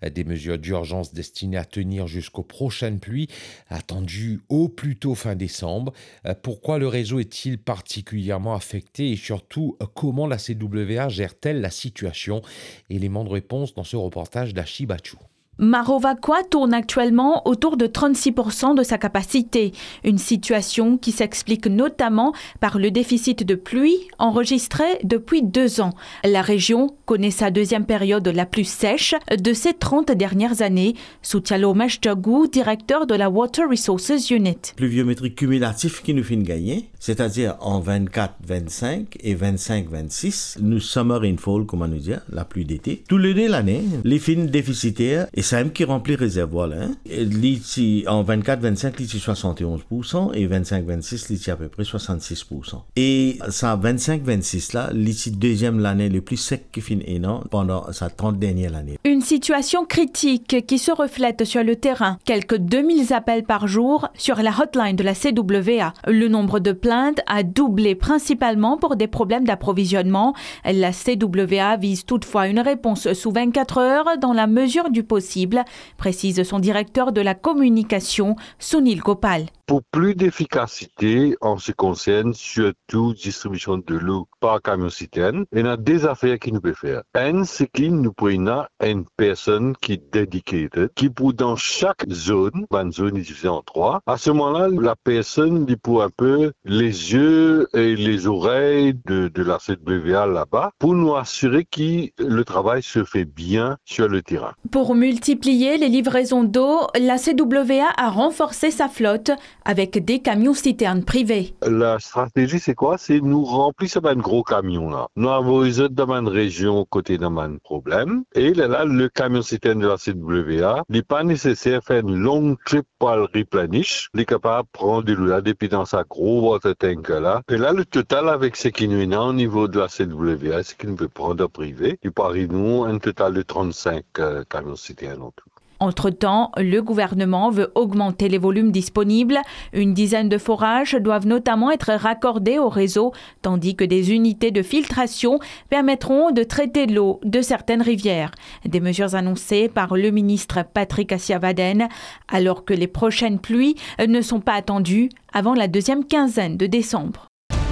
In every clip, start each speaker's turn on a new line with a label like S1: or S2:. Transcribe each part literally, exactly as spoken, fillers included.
S1: Des mesures d'urgence destinées à tenir jusqu'aux prochaines pluies, attendues au plus tôt fin décembre. Pourquoi le réseau est-il particulièrement affecté et surtout, comment la C W A gère-t-elle la situation? Élément de réponse dans ce reportage d'Achi Bachou.
S2: Marovacqua tourne actuellement autour de trente-six pour cent de sa capacité, une situation qui s'explique notamment par le déficit de pluie enregistré depuis deux ans. La région connaît sa deuxième période la plus sèche de ces trente dernières années, soutient Lomesh Jagou, directeur de la Water Resources Unit.
S3: Pluviométrie cumulative qui nous fait gagner, c'est-à-dire en vingt-quatre vingt-cinq et vingt-cinq vingt-six, nous summer rainfall, comment nous dire, la pluie d'été. Tout le dé l'année, les fins déficitaires, et c'est même qui remplit réservoir là. Hein. L'ici, en vingt-quatre vingt-cinq, l'ici soixante et onze pour cent et vingt-cinq vingt-six, l'ici à peu près soixante-six pour cent. Et ça, vingt-cinq vingt-six là, l'ici deuxième l'année le plus sec qui finit énorme pendant sa trente dernière année.
S2: Une situation critique qui se reflète sur le terrain. Quelques deux mille appels par jour sur la hotline de la C W A. Le nombre de plaintes a doublé principalement pour des problèmes d'approvisionnement. La C W A vise toutefois une réponse sous vingt-quatre heures dans la mesure du possible, précise son directeur de la communication, Sunil Gopal.
S4: Pour plus d'efficacité en ce qui concerne surtout distribution de l'eau par camion-citerne, il y a des affaires qu'il nous peut faire. Un, c'est qu'il nous prend une personne qui est dédiée, qui pour dans chaque zone, une zone est divisée en trois, à ce moment-là, la personne dit pour un peu les yeux et les oreilles de, de la C W A là-bas, pour nous assurer que le travail se fait bien sur le terrain.
S2: Pour multiplier les livraisons d'eau, la C W A a renforcé sa flotte avec des camions-citernes privés.
S4: La stratégie, c'est quoi? C'est nous remplir ce gros camion là. Nous avons les autres dans une région côté d'un problème. Et là, là, le camion-citerne de la C W A, il n'est pas nécessaire de faire une longue trip pour le replenish. Il est capable de prendre de l'eau là depuis dans sa gros water tank là. Et là, le total avec ce qui nous est au niveau de la C W A, ce qu'il nous peut prendre en privé, il parie nous un total de trente-cinq euh, camions-citernes en tout.
S2: Entre-temps, le gouvernement veut augmenter les volumes disponibles. Une dizaine de forages doivent notamment être raccordés au réseau, tandis que des unités de filtration permettront de traiter l'eau de certaines rivières. Des mesures annoncées par le ministre Patrick Assiavaden, alors que les prochaines pluies ne sont pas attendues avant la deuxième quinzaine de décembre.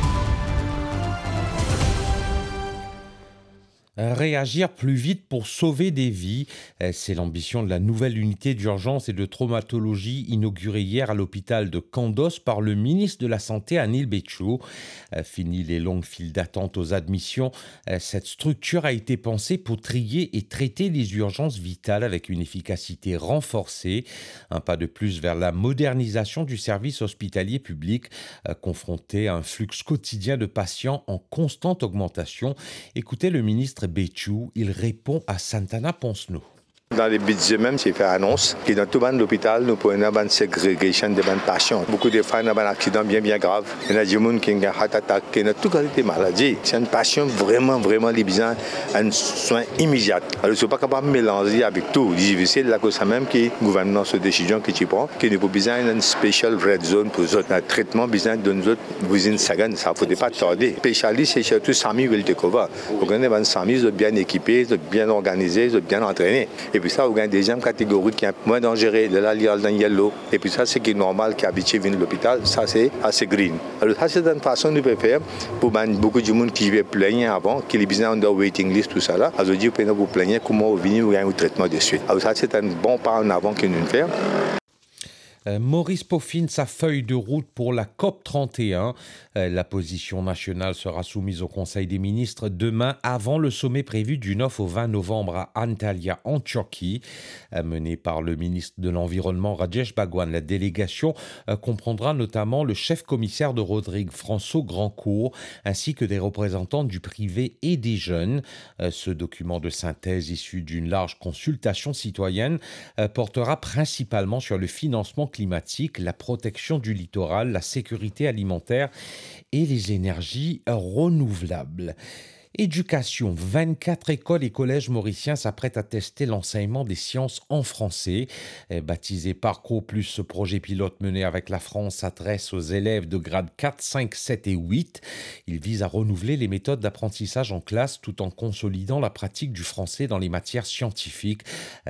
S1: Réagir plus vite pour sauver des vies, c'est l'ambition de la nouvelle unité d'urgence et de traumatologie inaugurée hier à l'hôpital de Kandos par le ministre de la Santé Anil Bechou. Fini les longues files d'attente aux admissions, cette structure a été pensée pour trier et traiter les urgences vitales avec une efficacité renforcée. Un pas de plus vers la modernisation du service hospitalier public, confronté à un flux quotidien de patients en constante augmentation. Écoutez le ministre Bechou, il répond à Santana Ponsno.
S5: Dans les budgets même, j'ai fait annonce que dans tout l'hôpital, nous prenons une ségrégation de patients. Beaucoup de fois, nous avons un accident bien, bien grave. Il y a des gens qui ont un heart attack, qui ont toute qualité de maladie. C'est un patient vraiment, vraiment besoin d'un soin immédiat. Alors, je ne suis pas capable de mélanger avec tout. C'est difficile, là, que ça même que le gouvernement se décision que tu prends, que nous avons besoin d'une special red zone pour eux autres. Un traitement besoin d'une autre usine Sagan, ça ne faut pas tarder. Spécialiste, c'est surtout Sami will take over. Vous connaissez, les Sami sont bien équipés, sont bien organisés, sont bien entraînés. Et puis ça, vous avez une deuxième catégorie qui est moins dangereuse, de la liale dans le yellow. Et puis ça, c'est qui est normal, qui est habitué à venir à l'hôpital, ça c'est assez green. Alors ça, c'est une façon de faire pour beaucoup de monde qui veut plaigner avant, qui est besoin de waiting list, tout ça là. Alors je dis, vous vous plaignez, comment vous venez, vous avez un traitement de suite. Alors ça, c'est un bon pas en avant que nous faisons.
S1: Euh, Maurice peaufine sa feuille de route pour la COP trente et un. Euh, la position nationale sera soumise au Conseil des ministres demain avant le sommet prévu du neuf au vingt novembre à Antalya en Turquie. Euh, menée par le ministre de l'Environnement Rajesh Bhagwan, la délégation euh, comprendra notamment le chef commissaire de Rodrigue, François Grandcourt, ainsi que des représentants du privé et des jeunes. Euh, ce document de synthèse issu d'une large consultation citoyenne euh, portera principalement sur le financement climatique, la protection du littoral, la sécurité alimentaire et les énergies renouvelables. Éducation, vingt-quatre écoles et collèges mauriciens s'apprêtent à tester l'enseignement des sciences en français. Baptisé Parcours Plus, ce projet pilote mené avec la France s'adresse aux élèves de grades quatre, cinq, sept et huit. Il vise à renouveler les méthodes d'apprentissage en classe tout en consolidant la pratique du français dans les matières scientifiques.